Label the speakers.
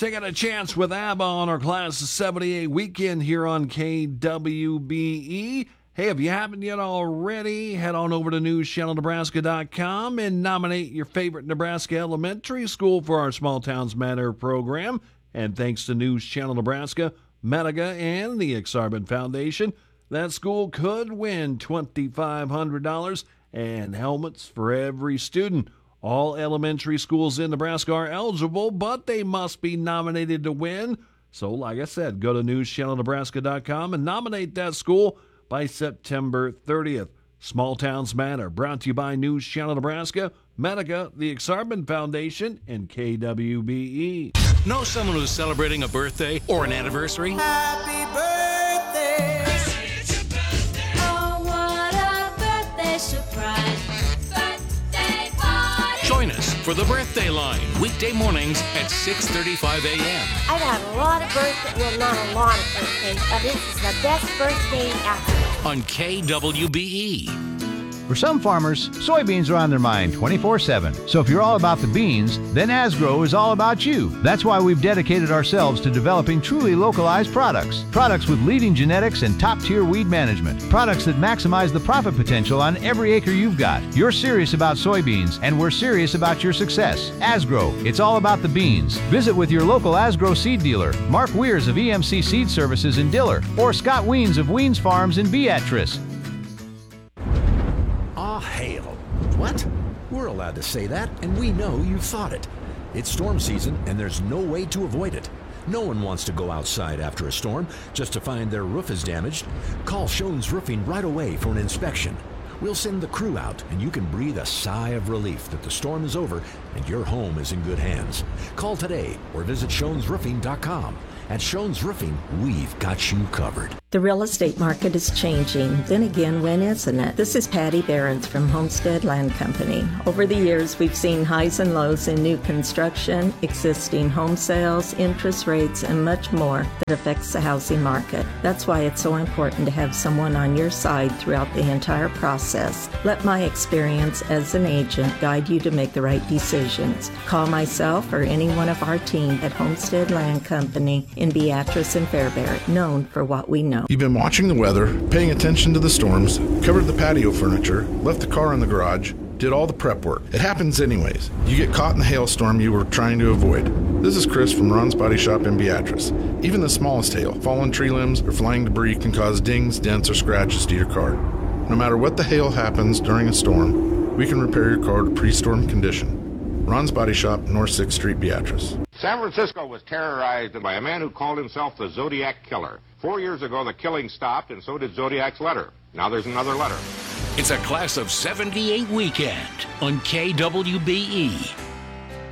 Speaker 1: Taking a chance with ABBA on our Class of 78 weekend here on KWBE. Hey, if you haven't yet already, head on over to newschannelnebraska.com and nominate your favorite Nebraska elementary school for our Small Towns Matter program. And thanks to News Channel Nebraska, Medica, and the Exarban Foundation, that school could win $2,500 and helmets for every student. All elementary schools in Nebraska are eligible, but they must be nominated to win. So, like I said, go to newschannelnebraska.com and nominate that school by September 30th. Small Towns Matter, brought to you by News Channel Nebraska, Medica, the Exarban Foundation, and KWBE.
Speaker 2: Know someone who's celebrating a birthday or an anniversary?
Speaker 3: Happy birthday!
Speaker 4: Oh, what a birthday surprise! Birthday party!
Speaker 2: Join us for the Birthday Line, weekday mornings at 6:35 a.m.
Speaker 5: I've had a lot of birthdays, well, not a lot of birthdays, but this is the best birthday ever.
Speaker 2: On KWBE.
Speaker 6: For some farmers, soybeans are on their mind 24/7. So if you're all about the beans, then Asgrow is all about you. That's why we've dedicated ourselves to developing truly localized products. Products with leading genetics and top-tier weed management. Products that maximize the profit potential on every acre you've got. You're serious about soybeans, and we're serious about your success. Asgrow, it's all about the beans. Visit with your local Asgrow seed dealer, Mark Weirs of EMC Seed Services in Diller, or Scott Weens of Weens Farms in Beatrice.
Speaker 7: Ah, hail. What? We're allowed to say that, and we know you've thought it. It's storm season, and there's no way to avoid it. No one wants to go outside after a storm just to find their roof is damaged. Call Shones Roofing right away for an inspection. We'll send the crew out, and you can breathe a sigh of relief that the storm is over and your home is in good hands. Call today or visit ShonesRoofing.com. At Shones Roofing, we've got you covered.
Speaker 8: The real estate market is changing. Then again, when isn't it? This is Patty Behrens from Homestead Land Company. Over the years, we've seen highs and lows in new construction, existing home sales, interest rates, and much more that affects the housing market. That's why it's so important to have someone on your side throughout the entire process. Let my experience as an agent guide you to make the right decisions. Call myself or any one of our team at Homestead Land Company in Beatrice and Fairbury, known for what we know.
Speaker 9: You've been watching the weather, paying attention to the storms, covered the patio furniture, left the car in the garage, did all the prep work. It happens anyways. You get caught in the hailstorm you were trying to avoid. This is Chris from Ron's Body Shop in Beatrice. Even the smallest hail, fallen tree limbs, or flying debris can cause dings, dents, or scratches to your car. No matter what the hail happens during a storm, we can repair your car to pre-storm condition. Ron's Body Shop, North 6th Street, Beatrice.
Speaker 10: San Francisco was terrorized by a man who called himself the Zodiac Killer. 4 years ago, the killing stopped, and so did Zodiac's letter. Now there's another letter.
Speaker 2: It's a Class of 78 weekend on KWBE.